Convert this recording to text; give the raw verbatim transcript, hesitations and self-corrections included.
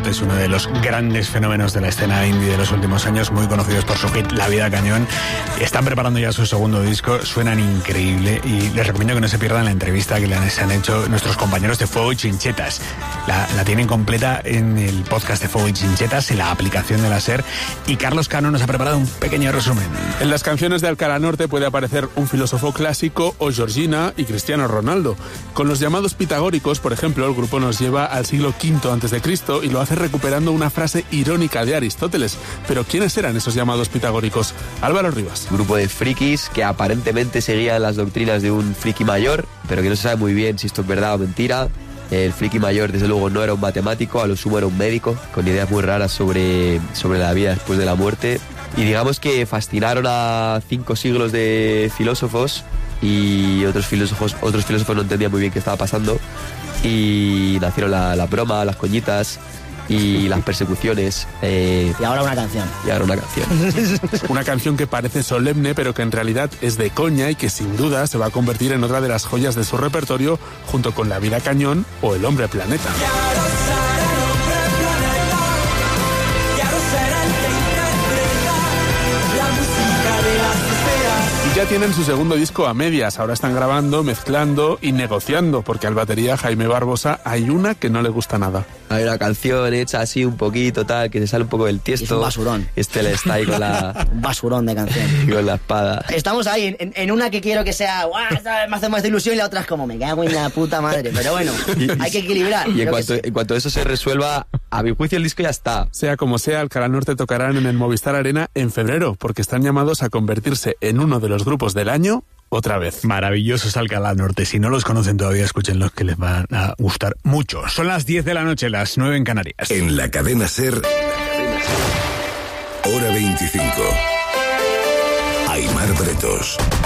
Norte es uno de los grandes fenómenos de la escena indie de los últimos años, muy conocidos por su hit La Vida Cañón. Están preparando ya su segundo disco, suenan increíble y les recomiendo que no se pierdan la entrevista que les han hecho nuestros compañeros de Fuego y Chinchetas. La, la tienen completa en el podcast de Fuego y Chinchetas, en la aplicación de la SER, y Carlos Cano nos ha preparado un pequeño resumen. En las canciones de Alcalá Norte puede aparecer un filósofo clásico o Georgina y Cristiano Ronaldo. Con los llamados pitagóricos, por ejemplo, el grupo nos lleva al siglo quinto antes de Cristo y lo hace recuperando una frase irónica de Aristóteles. Pero ¿quiénes eran esos llamados pitagóricos? Álvaro Rivas. Grupo de frikis que aparentemente seguían las doctrinas de un friki mayor, pero que no se sabe muy bien si esto es verdad o mentira. El friki mayor, desde luego, no era un matemático, a lo sumo era un médico, con ideas muy raras sobre, sobre la vida después de la muerte. Y digamos que fascinaron a cinco siglos de filósofos, y otros filósofos, otros filósofos no entendían muy bien qué estaba pasando, y nacieron la, la broma, las coñitas y las persecuciones. Eh, y ahora una canción. Y ahora una canción. Una canción que parece solemne, pero que en realidad es de coña y que sin duda se va a convertir en otra de las joyas de su repertorio, junto con La Vida Cañón o El Hombre Planeta. Ya tienen su segundo disco a medias, ahora están grabando, mezclando y negociando, porque al batería Jaime Barbosa hay una que no le gusta nada. Hay una canción hecha así un poquito, tal, que se sale un poco del tiesto. Es un basurón. Este le está ahí con la... un basurón de canción. Con la espada. Estamos ahí, en, en una que quiero que sea, ¡guau! Me hace más de ilusión, y la otra es como, me cago en la puta madre. Pero bueno, y, hay que equilibrar. Y en cuanto, en cuanto eso se resuelva, a mi juicio el disco ya está. Sea como sea, Alcalá Norte tocarán en el Movistar Arena en febrero, porque están llamados a convertirse en uno de los grupos del año otra vez. Maravillosos Alcalá Norte. Si no los conocen todavía, escúchenlos, que les van a gustar mucho. Son las diez de la noche, las nueve en Canarias. En la cadena SER, hora veinticinco. Aimar Bretos.